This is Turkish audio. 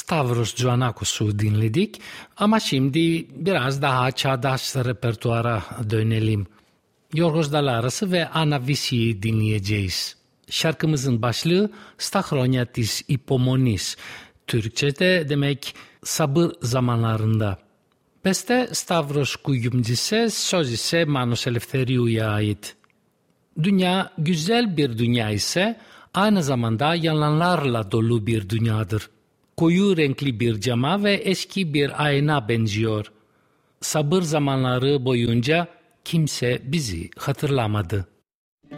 Stavros Joannakos'u dinledik ama şimdi biraz daha çağdaş repertuara dönelim. Yorgos Dalaras ve Anna Visi'yi dinleyeceğiz. Şarkımızın başlığı Sta χρόνια της υπομονής. Türkçe'de demek sabır zamanlarında. Beste Stavros Kuyumcise, söz ise Manos Eleftheriou'ya ait. Dünya güzel bir dünya ise aynı zamanda yalanlarla dolu bir dünyadır. Koyu renkli bir cama ve eski bir ayna benziyor. Sabır zamanları boyunca kimse bizi hatırlamadı.